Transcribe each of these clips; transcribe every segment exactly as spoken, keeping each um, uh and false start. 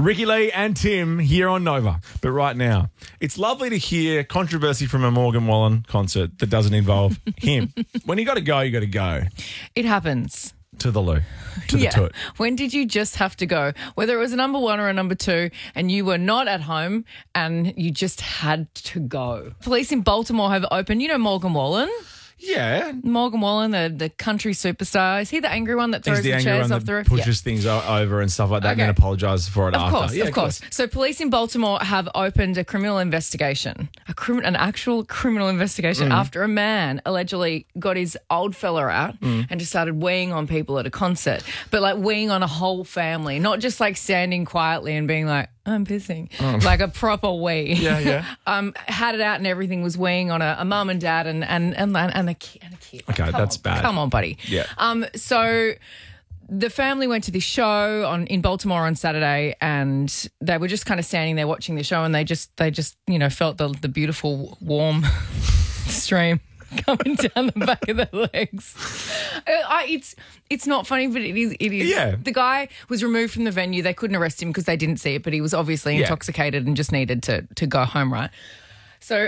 Ricky Lee and Tim here on Nova. But right now, it's lovely to hear controversy from a Morgan Wallen concert that doesn't involve him. When you got to go, you got to go. It happens. To the loo. To the yeah. toot. When did you just have to go? Whether it was a number one or a number two and you were not at home and you just had to go. Police in Baltimore have opened, you know Morgan Wallen? Yeah. Morgan Wallen, the, the country superstar. Is he the angry one that throws He's the, the angry chairs one off that the roof? pushes Yeah. things o- over and stuff like that Okay. and then apologises for it Of after. course, yeah, of course. So police in Baltimore have opened a criminal investigation, a crim- an actual criminal investigation Mm. after a man allegedly got his old fella out Mm. and just started weeing on people at a concert, but like weeing on a whole family, not just like standing quietly and being like, I'm pissing, like a proper wee. Yeah, yeah. um, had it out and everything, was weeing on a, a mum and dad and and and and a kid. And a kid. Okay, Come that's on, bad. Come on, buddy. Yeah. Um. So the family went to this show on in Baltimore on Saturday, and they were just kind of standing there watching the show, and they just they just you know felt the the beautiful warm stream coming down the back of their legs. I, it's it's not funny, but it is. It is. Yeah. The guy was removed from the venue. They couldn't arrest him because they didn't see it, but he was obviously Yeah. intoxicated and just needed to to go home, right? So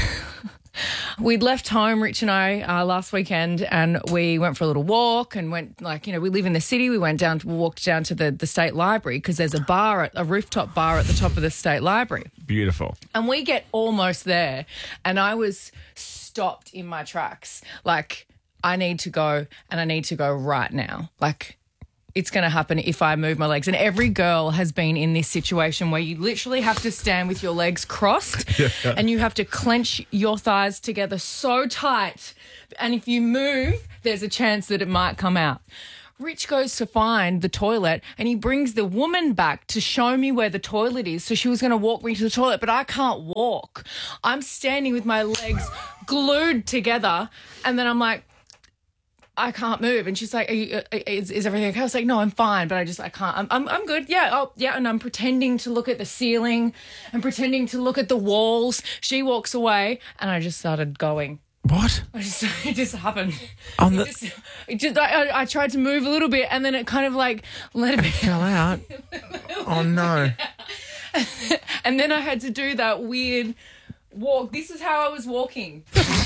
we'd left home, Rich and I, uh, last weekend, and we went for a little walk and went, like, you know, we live in the city. We went down, to, walked down to the, the state library because there's a bar, at, a rooftop bar at the top of the state library. Beautiful. And we get almost there, and I was stopped in my tracks. Like, I need to go, and I need to go right now. Like, it's going to happen if I move my legs. And every girl has been in this situation where you literally have to stand with your legs crossed Yeah. and you have to clench your thighs together so tight. And if you move, there's a chance that it might come out. Rich goes to find the toilet and he brings the woman back to show me where the toilet is. So she was going to walk me to the toilet, but I can't walk. I'm standing with my legs glued together, and then I'm like, I can't move. And she's like, Are you, uh, is, is everything okay? I was like, no, I'm fine, but I just, I can't. I'm, I'm, I'm good. Yeah. Oh, yeah. And I'm pretending to look at the ceiling and pretending to look at the walls. She walks away and I just started going. What? I just, it just happened. On it the- just, it just I, I, I tried to move a little bit and then it kind of like let it Fell out. Oh, no. And then I had to do that weird walk. This is how I was walking.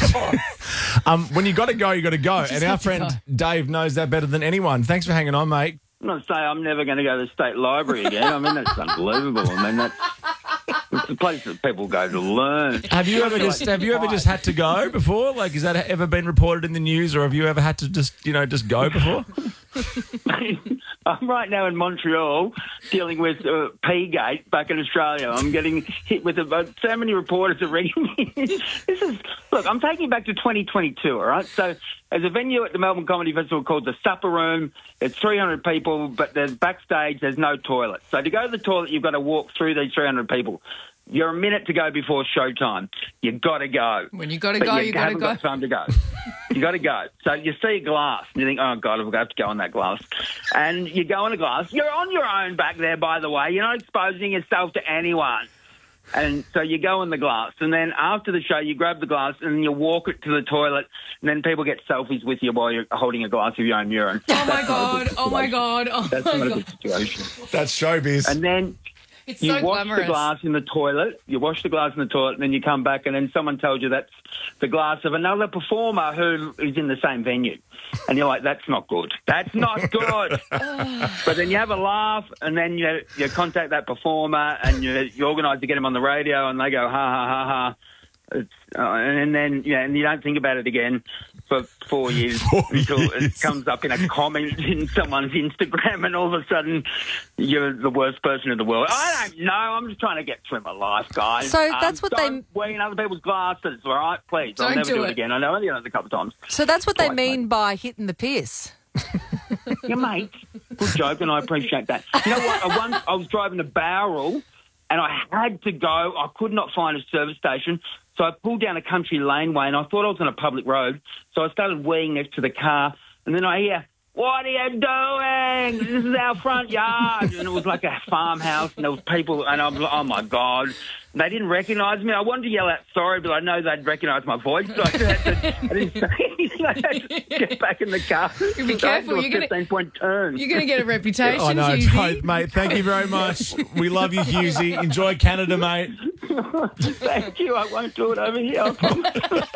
Um, when you got to go, you got to go. just And our had to friend Dave knows that better than anyone. Thanks for hanging on, mate. I'm not saying I'm never going to go to the state library again. I mean, that's unbelievable. I mean, that's it's a place that people go to learn. Have you ever just have you ever just had to go before? Like, has that ever been reported in the news, or have you ever had to just you know just go before? I'm right now in Montreal dealing with uh, P-Gate back in Australia. I'm getting hit with about so many reporters are ringing me. This is look. I'm taking you back to twenty twenty-two. All right. So there's a venue at the Melbourne Comedy Festival called the Supper Room. It's three hundred people, but there's backstage. There's no toilet. So to go to the toilet, you've got to walk through these three hundred people. You're a minute to go before showtime. You got to go. When you got to But go, you, you got to haven't go. got time to go. You got to go. So you see a glass and you think, oh, God, I've got to go on that glass. And you go on a glass. You're on your own back there, by the way. You're not exposing yourself to anyone. And so you go in the glass. And then after the show, you grab the glass and you walk it to the toilet. And then people get selfies with you while you're holding a glass of your own urine. Oh, my That's not a good God. Oh, my situation. God. Oh, That's my not a God. good situation. That's showbiz. And then It's you so wash glamorous. the glass in the toilet, you wash the glass in the toilet, and then you come back and then someone tells you that's the glass of another performer who is in the same venue. And you're like, that's not good. That's not good. But then you have a laugh and then you you contact that performer and you, you organise to get him on the radio and they go, ha, ha, ha, ha. It's, uh, and then yeah, and you don't think about it again for four years Four until years. it comes up in a comment in someone's Instagram, and all of a sudden you're the worst person in the world. I don't know. I'm just trying to get through my life, guys. So that's what they- don't wear in other people's glasses, all right? Please, I'll Don't never do do, it. it again. I know I've done it a couple of times. So that's what they Twice, mean mate. by hitting the piss. Yeah, mate. Good joke, and I appreciate that. You know what? I, once, I was driving a barrel, and I had to go. I could not find a service station, so I pulled down a country laneway, and I thought I was on a public road. So I started weeing next to the car, and then I hear, "What are you doing? This is our front yard." And it was like a farmhouse, and there was people, and I was like, "Oh my God." And they didn't recognise me. I wanted to yell out sorry, but I know they'd recognise my voice, so I, had to, I didn't say anything. I had to get back in the car. Be careful, Do a you're gonna- fifteen point turn. You're going to get a reputation, I know, Hughesy. don't- mate. Thank you very much. We love you, Hughesy. Enjoy Canada, mate. Thank you. I won't do it over here. I promise.